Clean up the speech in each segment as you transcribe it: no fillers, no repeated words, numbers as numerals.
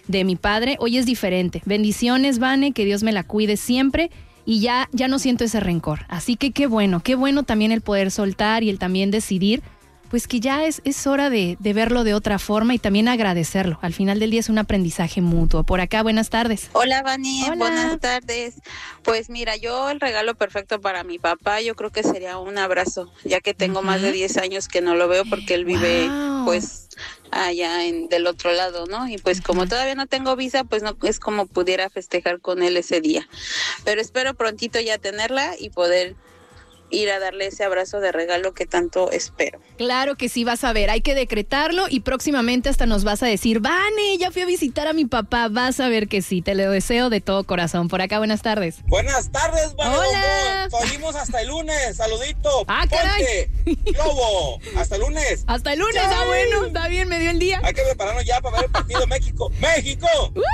de mi padre, hoy es diferente. Bendiciones, Vane, que Dios me la cuide siempre. Y ya no siento ese rencor. Así que qué bueno también el poder soltar y el también decidir, pues que ya es hora de verlo de otra forma y también agradecerlo. Al final del día es un aprendizaje mutuo. Por acá, buenas tardes. Hola, Vani, buenas tardes. Pues mira, yo el regalo perfecto para mi papá, yo creo que sería un abrazo, ya que tengo más de 10 años que no lo veo porque él vive, pues, allá del otro lado, ¿no? Y pues como todavía no tengo visa, pues no es como pudiera festejar con él ese día. Pero espero prontito ya tenerla y poder ir a darle ese abrazo de regalo que tanto espero. Claro que sí, vas a ver, hay que decretarlo y próximamente hasta nos vas a decir, Vane, ya fui a visitar a mi papá, vas a ver que sí, te lo deseo de todo corazón. Por acá, buenas tardes. Buenas tardes, Vane. Hola. Salimos hasta el lunes, saludito. Caray. Globo, hasta el lunes. Hasta el lunes, bueno, está bien, me dio el día. Hay que prepararnos ya para ver el partido México. ¡México!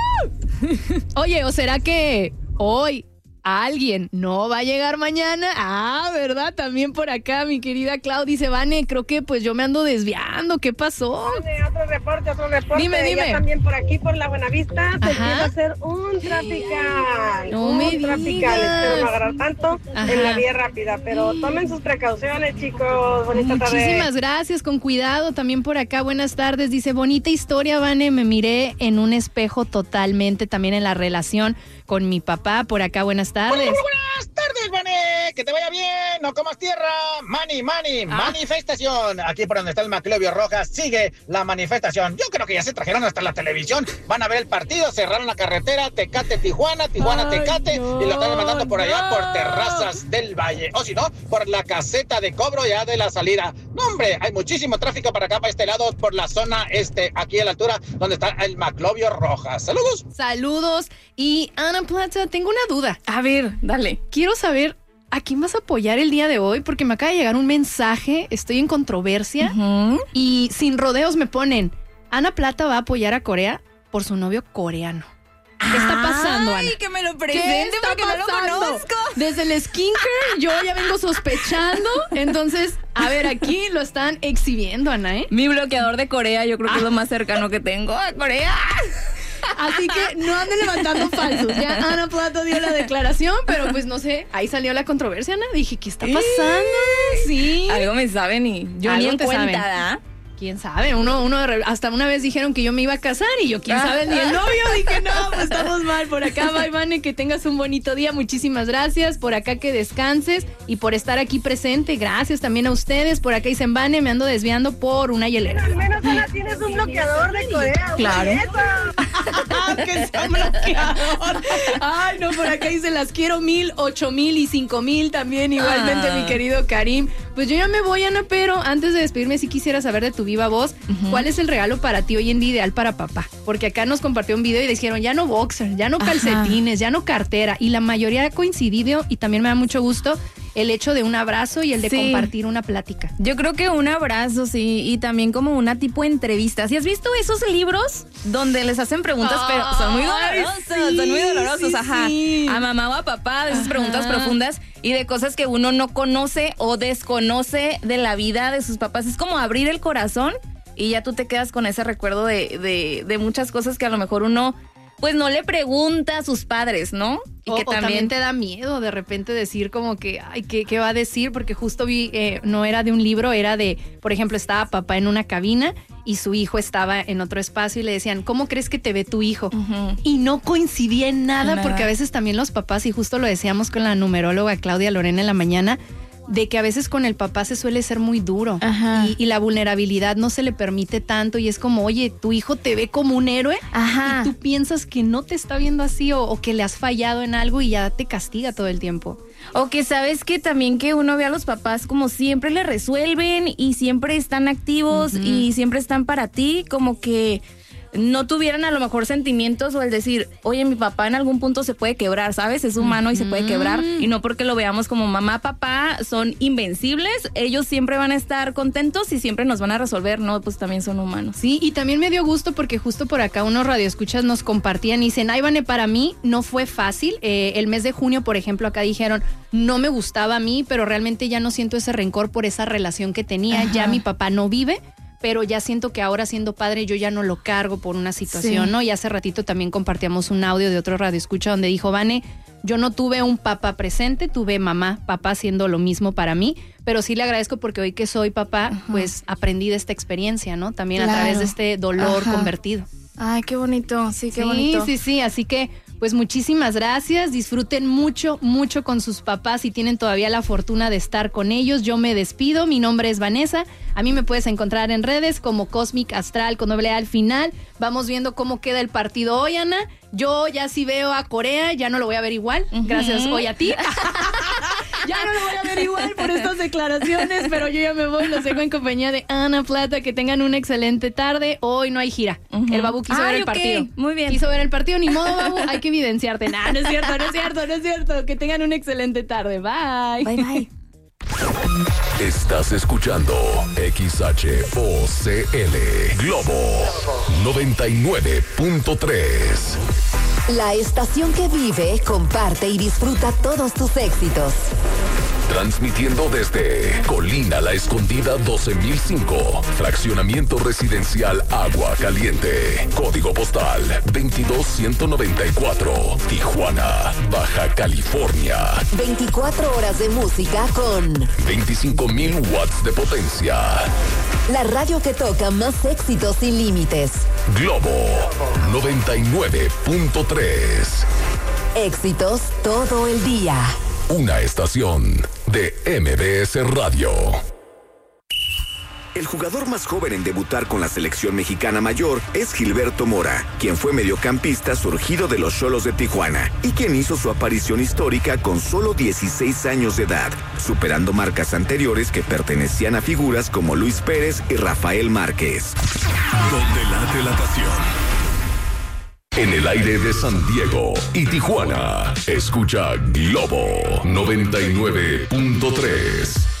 Oye, ¿o será que hoy alguien no va a llegar mañana? ¿Verdad? También por acá mi querida Clau dice, Vane, creo que pues yo me ando desviando. ¿Qué pasó? Vane, otro reporte. Dime. Ya también por aquí, por la Buenavista, se empieza a hacer un trafical. No me trafical. digas. Espero no agarrar tanto en la vía rápida, pero tomen sus precauciones, chicos. Bonita tarde. Muchísimas gracias, con cuidado. También por acá, buenas tardes. Dice, bonita historia, Vane, me miré en un espejo totalmente también en la relación con mi papá. Por acá, buenas tardes. Buenas tardes, Vane. Que te vaya bien, no comas tierra. Manifestación. Aquí por donde está el Maclovio Rojas sigue la manifestación. Yo creo que ya se trajeron hasta la televisión. Van a ver el partido, cerraron la carretera Tecate-Tijuana, Tijuana-Tecate, y lo están mandando por allá por Terrazas del Valle. O si no, por la caseta de cobro ya de la salida. No, hombre, hay muchísimo tráfico para acá, para este lado, por la zona aquí a la altura donde está el Maclovio Rojas. Saludos. Saludos. Y Ana Plata, tengo una duda. A ver, dale. Quiero saber a quién vas a apoyar el día de hoy, porque me acaba de llegar un mensaje, estoy en controversia, y sin rodeos me ponen, Ana Plata va a apoyar a Corea por su novio coreano. ¿Qué está pasando, Ana? Ay, que me lo presente porque no lo conozco. Desde el skincare yo ya vengo sospechando, entonces, a ver, aquí lo están exhibiendo, Ana, ¿eh? Mi bloqueador de Corea, yo creo que es lo más cercano que tengo a Corea. Así que no anden levantando falsos. Ya Ana Plata dio la declaración, pero pues no sé, ahí salió la controversia, Ana. Dije, ¿qué está pasando? Sí. Algo me saben y yo ni en cuenta, ¿da? ¿Quién sabe? Hasta una vez dijeron que yo me iba a casar y yo, ¿quién sabe? Ni el novio. Dije, no, pues estamos mal. Por acá, bye, Vane, que tengas un bonito día. Muchísimas gracias. Por acá que descanses y por estar aquí presente. Gracias también a ustedes. Por acá dicen, Vane, me ando desviando por una hielera. Al menos ahora tienes un bloqueador de Corea. Claro. Que sea un bloqueador. Ay, no, por acá dice, las quiero 1,000, 8,000 y 5,000 también. Igualmente, mi querido Karim. Pues yo ya me voy, Ana, pero antes de despedirme, sí quisiera saber de tu viva voz, ¿cuál es el regalo para ti hoy en día ideal para papá? Porque acá nos compartió un video y dijeron, ya no boxer, ya no calcetines, ya no cartera, y la mayoría ha coincidido, y también me da mucho gusto el hecho de un abrazo y el de compartir una plática. Yo creo que un abrazo, sí, y también como una tipo entrevista. ¿Sí has visto esos libros donde les hacen preguntas, pero son muy dolorosos, a mamá o a papá, de esas preguntas profundas y de cosas que uno no conoce o desconoce de la vida de sus papás? Es como abrir el corazón y ya tú te quedas con ese recuerdo de muchas cosas que a lo mejor uno pues no le pregunta a sus padres, ¿no? Y que también te da miedo de repente decir como que, ay, ¿qué va a decir? Porque justo vi, no era de un libro, era de, por ejemplo, estaba papá en una cabina y su hijo estaba en otro espacio y le decían, ¿cómo crees que te ve tu hijo? Y no coincidía en nada, porque a veces también los papás, y justo lo decíamos con la numeróloga Claudia Lorena en la mañana, de que a veces con el papá se suele ser muy duro y la vulnerabilidad no se le permite tanto y es como, oye, tu hijo te ve como un héroe y tú piensas que no te está viendo así o que le has fallado en algo y ya te castiga todo el tiempo. O que sabes que también que uno ve a los papás como siempre le resuelven y siempre están activos y siempre están para ti, como que no tuvieran a lo mejor sentimientos o el decir, oye, mi papá en algún punto se puede quebrar, ¿sabes? Es humano y se puede quebrar, y no porque lo veamos como mamá, papá, son invencibles, ellos siempre van a estar contentos y siempre nos van a resolver, ¿no? Pues también son humanos. Sí, y también me dio gusto porque justo por acá unos radioescuchas nos compartían y dicen, ay, Vane, para mí no fue fácil, el mes de junio, por ejemplo, acá dijeron, no me gustaba a mí, pero realmente ya no siento ese rencor por esa relación que tenía, ya mi papá no vive, pero ya siento que ahora siendo padre yo ya no lo cargo por una situación, ¿no? Y hace ratito también compartíamos un audio de otro radioescucha donde dijo, Vane, yo no tuve un papá presente, tuve papá haciendo lo mismo para mí, pero sí le agradezco porque hoy que soy papá, pues aprendí de esta experiencia, ¿no? También a través de este dolor convertido. Ay, qué bonito, qué bonito. Sí, así que pues muchísimas gracias, disfruten mucho con sus papás si tienen todavía la fortuna de estar con ellos. Yo me despido, mi nombre es Vanessa, a mí me puedes encontrar en redes como Cosmic Astral con doble A al final. Vamos viendo cómo queda el partido hoy, Ana. Yo ya sí veo a Corea, ya no lo voy a ver igual, gracias hoy a ti. Ya no lo voy a ver igual por estas declaraciones, pero yo ya me voy, los dejo en compañía de Ana Plata, que tengan una excelente tarde. Hoy no hay gira, el Babu quiso ver el partido. Muy bien. Quiso ver el partido, ni modo, Babu, hay que evidenciarte. No es cierto, que tengan una excelente tarde, bye. Bye. Estás escuchando XHOCL Globo 99.3. La estación que vive, comparte y disfruta todos tus éxitos. Transmitiendo desde Colina La Escondida 12005, fraccionamiento residencial Agua Caliente, código postal 22194, Tijuana, Baja California. 24 horas de música con 25,000 watts de potencia. La radio que toca más éxitos sin límites. Globo 99.3. Éxitos todo el día. Una estación de MBS Radio. El jugador más joven en debutar con la selección mexicana mayor es Gilberto Mora, quien fue mediocampista surgido de los Xolos de Tijuana y quien hizo su aparición histórica con solo 16 años de edad, superando marcas anteriores que pertenecían a figuras como Luis Pérez y Rafael Márquez. Donde late la pasión. En el aire de San Diego y Tijuana, escucha Globo 99.3.